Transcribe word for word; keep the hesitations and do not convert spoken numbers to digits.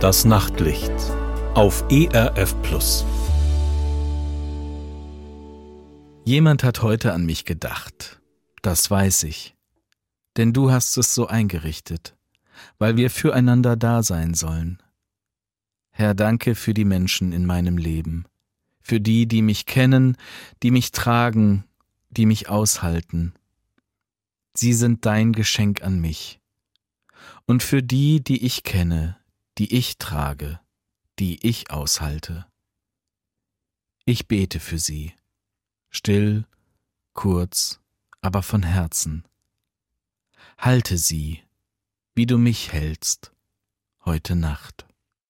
Das Nachtlicht auf E R F Plus. Jemand hat heute an mich gedacht. Das weiß ich. Denn du hast es so eingerichtet, weil wir füreinander da sein sollen. Herr, danke für die Menschen in meinem Leben, für die, die mich kennen, die mich tragen, die mich aushalten. Sie sind dein Geschenk an mich. Und für die, die ich kenne, die ich trage, die ich aushalte. Ich bete für sie, still, kurz, aber von Herzen. Halte sie, wie du mich hältst, heute Nacht.